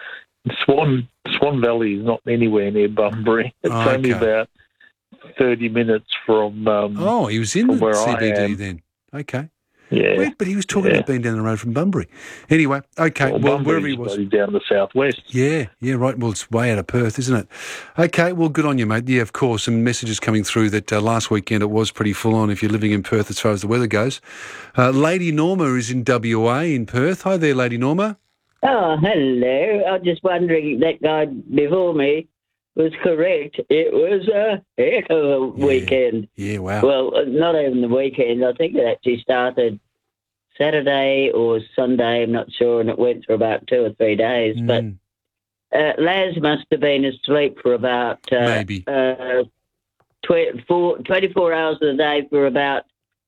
Swan Swan Valley is not anywhere near Bunbury. It's Oh, only okay. about thirty minutes from. Um, Oh, he was in from the where C B D I am. then. Okay. Yeah. Wait, but he was talking Yeah. about being down the road from Bunbury. Anyway, okay. Well, Well, wherever he Bunbury's was. bloody down the southwest. Yeah, yeah, right. Well, it's way out of Perth, isn't it? Okay, well, good on you, mate. Yeah, of course. Some messages coming through that uh, last weekend it was pretty full on if you're living in Perth as far as the weather goes. Uh, Lady Norma is in W A in Perth. Hi there, Lady Norma. Oh, hello. I was just wondering, that guy before me was correct. It was a heck of a weekend. Yeah, wow. Well, uh, not even the weekend. I think it actually started Saturday or Sunday, I'm not sure, and it went for about two or three days. Mm. But uh, Laz must have been asleep for about uh, Maybe. Uh, tw- four, twenty-four hours a day for about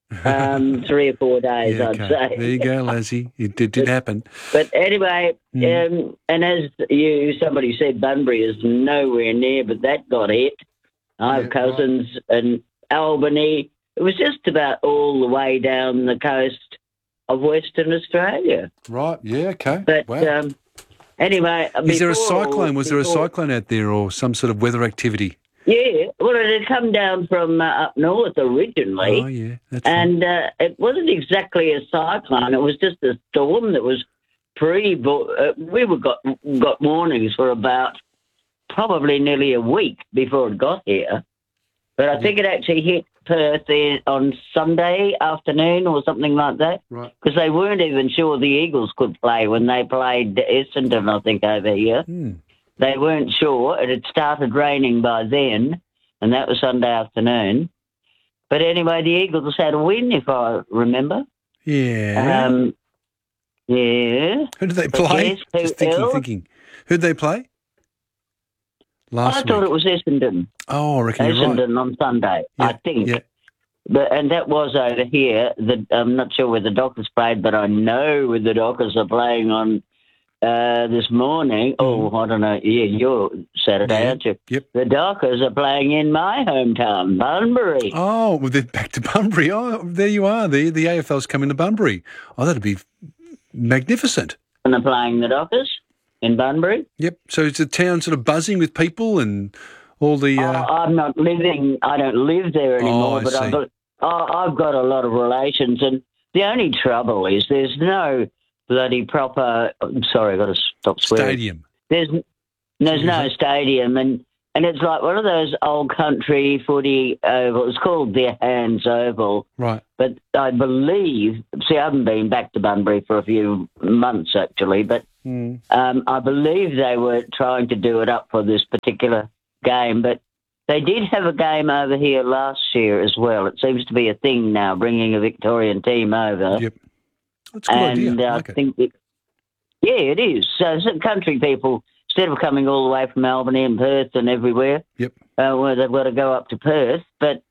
um, three or four days, Yeah, I'd okay. say. There you go, Lazzie. It did, did happen. But anyway, Mm. um, and as you, somebody said, Bunbury is nowhere near, but that got hit. I have Yeah, cousins in Albany. It was just about all the way down the coast of Western Australia. Right, yeah, okay. But wow. um, anyway... Is there a before- cyclone? Was there a before- cyclone out there or some sort of weather activity? Yeah, well, it had come down from uh, up north originally. Oh, yeah, that's And uh, it wasn't exactly a cyclone. It was just a storm that was pre. Uh, we were got got warnings for about probably nearly a week before it got here. But I think it actually hit Perth in, on Sunday afternoon or something like that. Right. Because they weren't even sure the Eagles could play when they played Essendon, I think, over here. Mm. They weren't sure. It had started raining by then, and that was Sunday afternoon. But anyway, the Eagles had a win, if I remember. Yeah. Um, yeah. Who did they But play? yes, who Just thinking, else? thinking. Who did they play? Last I thought week. it was Essendon. Oh, I reckon you're right. Essendon on Sunday, Yeah, I think. yeah. But, and that was over here. The, I'm not sure where the Dockers played, but I know where the Dockers are playing on uh, this morning. Oh, I don't know. Yeah, you're Saturday, Yeah, aren't you? yep. The Dockers are playing in my hometown, Bunbury. Oh, well, they're back to Bunbury. Oh, there you are. The the A F L's coming to Bunbury. Oh, that'd be magnificent. And they're playing the Dockers in Bunbury. Yep. So is the town sort of buzzing with people and all the... Uh... Oh, I'm not living, I don't live there anymore, Oh, I but see. I've got, oh, I've got a lot of relations, and the only trouble is there's no bloody proper, I'm sorry, I've got to stop swearing. Stadium. There's, there's no stadium, and, and it's like one of those old country footy ovals. It's called the Hands Oval. Right. But I believe, see, I haven't been back to Bunbury for a few months, actually, but Mm. um, I believe they were trying to do it up for this particular game, but they did have a game over here last year as well. It seems to be a thing now, bringing a Victorian team over. Yep. That's a good and idea. I I like it. think, it, yeah, it is. So some country people, instead of coming all the way from Albany and Perth and everywhere, Yep. uh, well, they've got to go up to Perth. But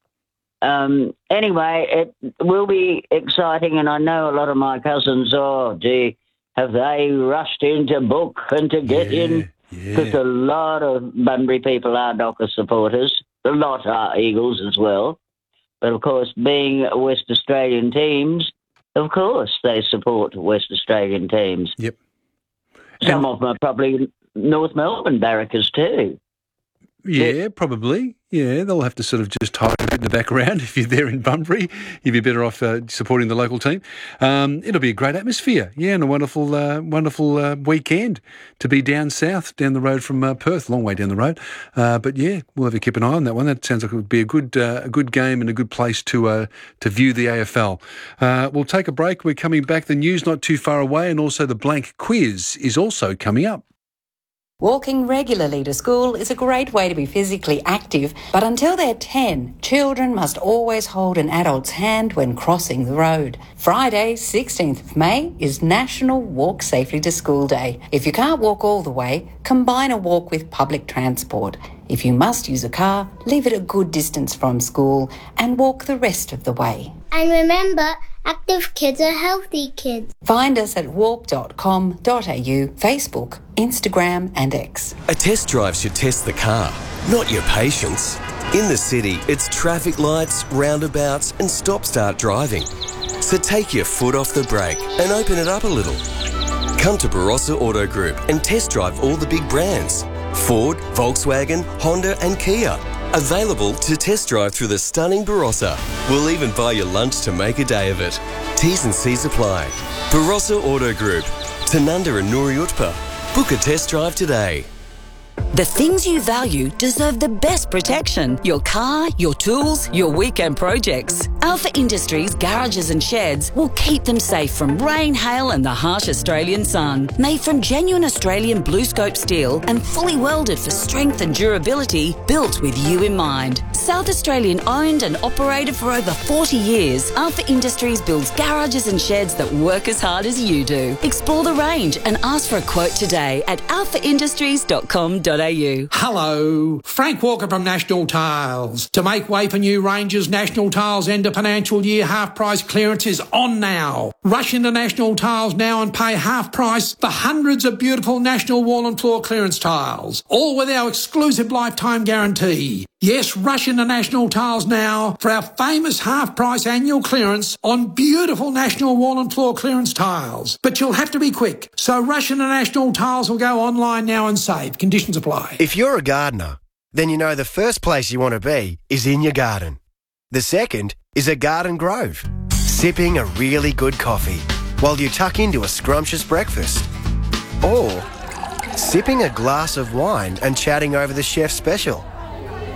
um, anyway, it will be exciting, and I know a lot of my cousins, oh, gee, have they rushed in to book and to get Yeah, in? Because a lot of Bunbury people are Dockers supporters. A lot are Eagles as well. But, of course, being West Australian teams, of course they support West Australian teams. Yep. Some of them are probably North Melbourne Barrackers too. Yeah, probably. Yeah, they'll have to sort of just hide a bit in the background. If you're there in Bunbury, you'd be better off uh, supporting the local team. Um, it'll be a great atmosphere, yeah, and a wonderful, uh, wonderful uh, weekend to be down south, down the road from uh, Perth, long way down the road. Uh, but yeah, we'll have to keep an eye on that one. That sounds like it would be a good, uh, a good game and a good place to uh, to view the A F L. Uh, we'll take a break. We're coming back. The news not too far away, and also the blank quiz is also coming up. Walking regularly to school is a great way to be physically active, but until they're ten, children must always hold an adult's hand when crossing the road. Friday, sixteenth of May, is National Walk Safely to School Day. If you can't walk all the way, combine a walk with public transport. If you must use a car, leave it a good distance from school and walk the rest of the way. And remember, active kids are healthy kids. Find us at walk dot com dot a u, Facebook, Instagram and X. A test drive should test the car, not your patience. In the city, it's traffic lights, roundabouts and stop-start driving. So take your foot off the brake and open it up a little. Come to Barossa Auto Group and test drive all the big brands. Ford, Volkswagen, Honda and Kia. Available to test drive through the stunning Barossa. We'll even buy you lunch to make a day of it. T's and C's apply. Barossa Auto Group. Tanunda and Nuri Utpa. Book a test drive today. The things you value deserve the best protection. Your car, your tools, your weekend projects. Alpha Industries garages and sheds will keep them safe from rain, hail and the harsh Australian sun. Made from genuine Australian blue scope steel and fully welded for strength and durability, built with you in mind. South Australian owned and operated for over forty years, Alpha Industries builds garages and sheds that work as hard as you do. Explore the range and ask for a quote today at alpha industries dot com dot a u. Hello, Frank Walker from National Tiles. To make way for new ranges, National Tiles end of financial year half price clearance is on now. Rush into National Tiles now and pay half price for hundreds of beautiful National wall and floor clearance tiles, all with our exclusive lifetime guarantee. Yes, rush into National Tiles now for our famous half-price annual clearance on beautiful National wall and floor clearance tiles. But you'll have to be quick, so rush into National Tiles will go online now and save. Conditions apply. If you're a gardener, then you know the first place you want to be is in your garden. The second is a garden grove, sipping a really good coffee while you tuck into a scrumptious breakfast. Or sipping a glass of wine and chatting over the chef's special.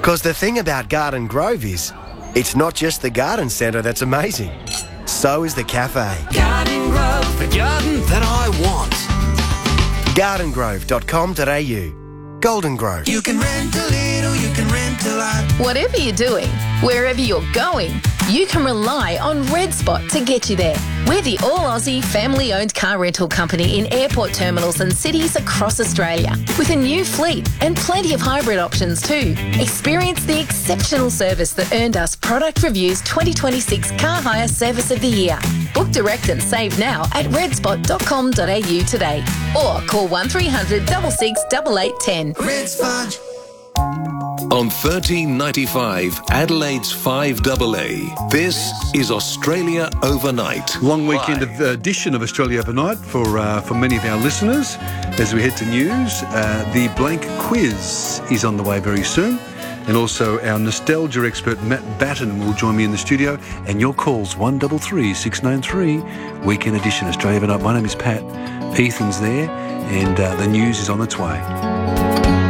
Because the thing about Garden Grove is, it's not just the garden centre that's amazing. So is the cafe. Garden Grove, the garden that I want. garden grove dot com dot a u. Golden Grove. You can rent a little, you can rent a lot. Whatever you're doing, wherever you're going, you can rely on Red Spot to get you there. We're the all-Aussie, family-owned car rental company in airport terminals and cities across Australia, with a new fleet and plenty of hybrid options too. Experience the exceptional service that earned us Product Review's twenty twenty-six Car Hire Service of the Year. Book direct and save now at red spot dot com dot a u today, or call one three hundred six six eight eight one zero. Red Spot. On thirteen ninety-five, Adelaide's five double A, this is Australia Overnight. Long weekend of, uh, edition of Australia Overnight for uh, for many of our listeners. As we head to news, uh, the blank quiz is on the way very soon. And also our nostalgia expert Matt Batten will join me in the studio. And your calls, one three three six nine three, weekend edition Australia Overnight. My name is Pat. Ethan's there and uh, the news is on its way.